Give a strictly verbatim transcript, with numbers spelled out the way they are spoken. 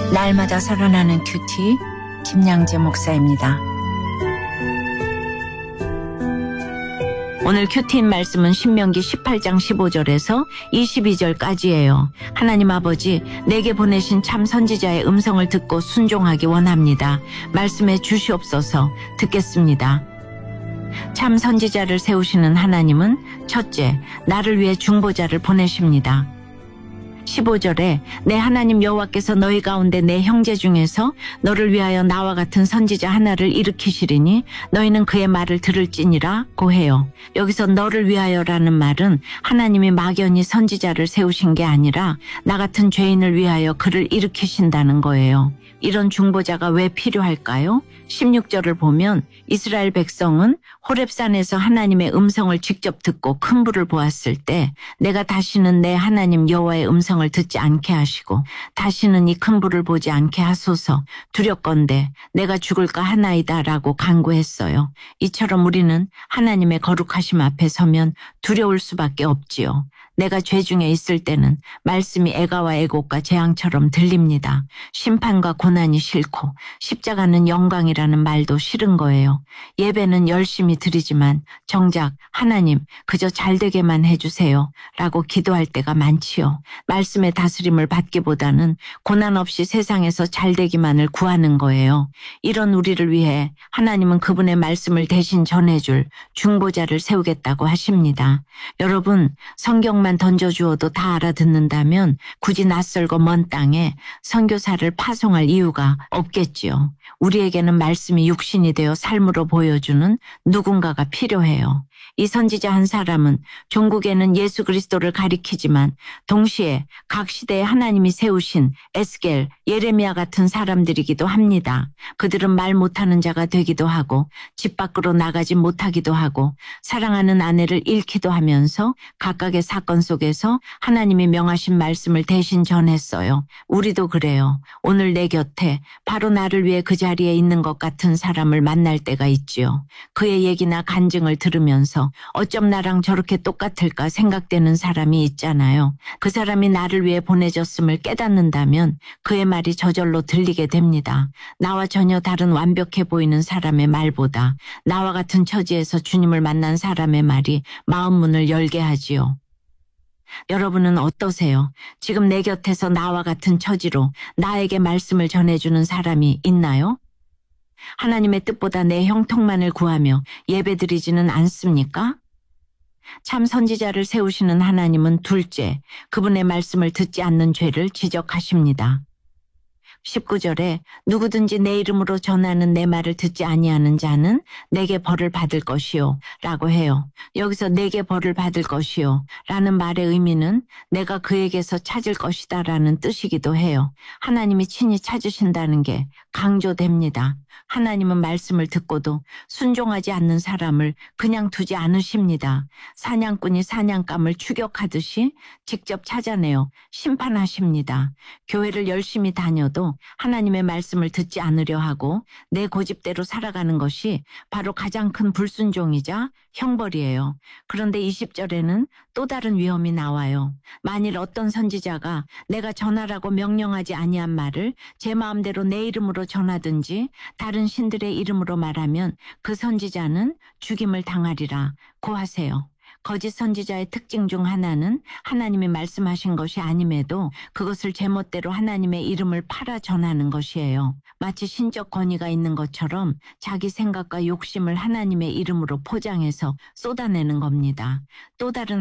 날마다 살아나는 큐티 김양재 목사입니다. 오늘 큐티인 말씀은 신명기 십팔 장 십오 절에서 이십이 절까지예요. 하나님 아버지, 내게 보내신 참 선지자의 음성을 듣고 순종하기 원합니다. 말씀해 주시옵소서. 듣겠습니다. 참 선지자를 세우시는 하나님은 첫째, 나를 위해 중보자를 보내십니다. 십오 절에 내 하나님 여호와께서 너희 가운데 내 형제 중에서 너를 위하여 나와 같은 선지자 하나를 일으키시리니 너희는 그의 말을 들을지니라 고 해요. 여기서 너를 위하여라는 말은 하나님이 막연히 선지자를 세우신 게 아니라 나 같은 죄인을 위하여 그를 일으키신다는 거예요. 이런 중보자가 왜 필요할까요? 십육 절을 보면 이스라엘 백성은 호렙산에서 하나님의 음성을 직접 듣고 큰 불을 보았을 때 내가 다시는 내 하나님 여호와의 음성을 듣지 않게 하시고 다시는 이 큰 불을 보지 않게 하소서, 두렵건대 내가 죽을까 하나이다 라고 간구했어요. 이처럼 우리는 하나님의 거룩하심 앞에 서면 두려울 수밖에 없지요. 내가 죄 중에 있을 때는 말씀이 애가와 애곡과 재앙처럼 들립니다. 심판과 고난이 싫고 십자가는 영광이라는 말도 싫은 거예요. 예배는 열심히 드리지만 정작 하나님 그저 잘되게만 해주세요 라고 기도할 때가 많지요. 말씀의 다스림을 받기보다는 고난 없이 세상에서 잘되기만을 구하는 거예요. 이런 우리를 위해 하나님은 그분의 말씀을 대신 전해줄 중보자를 세우겠다고 하십니다. 여러분, 성경만 던져주어도 다 알아듣는다면 굳이 낯설고 먼 땅에 선교사를 파송할 이유가 없겠지요. 우리에게는 말씀이 육신이 되어 삶으로 보여주는 누군가가 필요해요. 이 선지자 한 사람은 종국에는 예수 그리스도를 가리키지만 동시에 각 시대에 하나님이 세우신 에스겔, 예레미야 같은 사람들이기도 합니다. 그들은 말 못하는 자가 되기도 하고 집 밖으로 나가지 못하기도 하고 사랑하는 아내를 잃기도 하면서 각각의 사건 속에서 하나님이 명하신 말씀을 대신 전했어요. 우리도 그래요. 오늘 내 곁에 바로 나를 위해 그 자리에 있는 것 같은 사람을 만날 때가 있지요. 그의 얘기나 간증을 들으면서 어쩜 나랑 저렇게 똑같을까 생각되는 사람이 있잖아요. 그 사람이 나를 위해 보내졌음을 깨닫는다면 그의 말이 저절로 들리게 됩니다. 나와 전혀 다른 완벽해 보이는 사람의 말보다 나와 같은 처지에서 주님을 만난 사람의 말이 마음 문을 열게 하지요. 여러분은 어떠세요? 지금 내 곁에서 나와 같은 처지로 나에게 말씀을 전해주는 사람이 있나요? 하나님의 뜻보다 내 형통만을 구하며 예배드리지는 않습니까? 참 선지자를 세우시는 하나님은 둘째, 그분의 말씀을 듣지 않는 죄를 지적하십니다. 십구 절에 누구든지 내 이름으로 전하는 내 말을 듣지 아니하는 자는 내게 벌을 받을 것이요 라고 해요. 여기서 내게 벌을 받을 것이요 라는 말의 의미는 내가 그에게서 찾을 것이다 라는 뜻이기도 해요. 하나님이 친히 찾으신다는 게 강조됩니다. 하나님은 말씀을 듣고도 순종하지 않는 사람을 그냥 두지 않으십니다. 사냥꾼이 사냥감을 추격하듯이 직접 찾아내어 심판하십니다. 교회를 열심히 다녀도 하나님의 말씀을 듣지 않으려 하고 내 고집대로 살아가는 것이 바로 가장 큰 불순종이자 형벌이에요. 그런데 이십 절에는 또 다른 위험이 나와요. 만일 어떤 선지자가 내가 전하라고 명령하지 아니한 말을 제 마음대로 내 이름으로 전하든지 다른 신들의 이름으로 말하면 그 선지자는 죽임을 당하리라 고 하세요. 거짓 선지자의 특징 중 하나는 하나님이 말씀하신 것이 아님에도 그것을 제멋대로 하나님의 이름을 팔아 전하는 것이에요. 마치 신적 권위가 있는 것처럼 자기 생각과 욕심을 하나님의 이름으로 포장해서 쏟아내는 겁니다. 또 다른